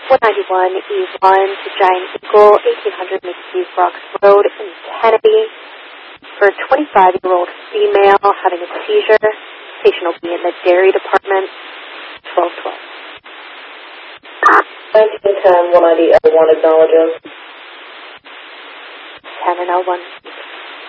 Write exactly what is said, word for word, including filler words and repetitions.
one ninety-one E one to Giant Eagle, eighteen hundred McKees Rocks Road in Kennedy, for a twenty-five-year-old female having a seizure. Patient will be in the dairy department, twelve twelve. nineteen ten, one ninety L one, acknowledges. ten and L one.